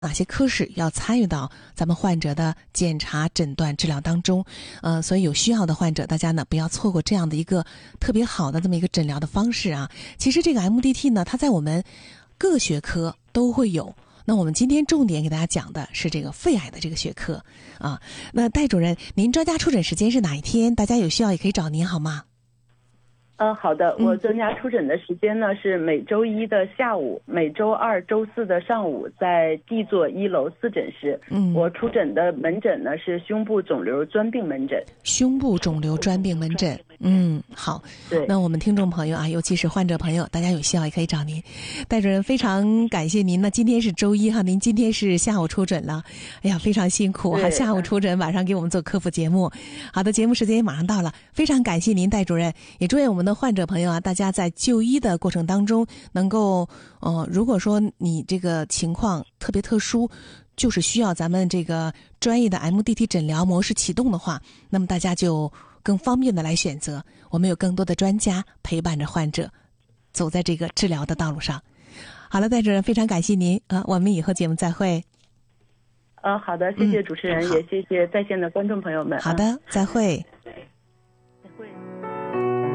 哪些科室要参与到咱们患者的检查、诊断、治疗当中。所以有需要的患者，大家呢不要错过这样的一个特别好的这么一个诊疗的方式啊。其实这个 MDT 呢，它在我们各个学科都会有。那我们今天重点给大家讲的是这个肺癌的这个学科啊。那戴主任，您专家出诊时间是哪一天？大家有需要也可以找您好吗？ 好的，我专家出诊的时间呢是每周一的下午，每周二、周四的上午，在 D 座1楼4诊室。我出诊的门诊呢是胸部肿瘤专病门诊。 胸部肿瘤专病门诊。好。 对。 那我们听众朋友啊，尤其是患者朋友，大家有需要也可以找您。戴主任，非常感谢您。那今天是周一哈，您今天是下午出诊了，哎呀，非常辛苦哈，下午出诊，晚上给我们做科普节目。好的，节目时间马上到了，非常感谢您，戴主任，也祝愿我们的患者朋友啊，大家在就医的过程当中能够如果说你这个情况特别特殊，就是需要咱们这个专业的 MDT 诊疗模式启动的话，那么大家就更方便的来选择，我们有更多的专家陪伴着患者走在这个治疗的道路上。好了，戴主任，非常感谢您我们以后节目再会。 好的，谢谢主持人，也谢谢在线的观众朋友们。 好的，再会。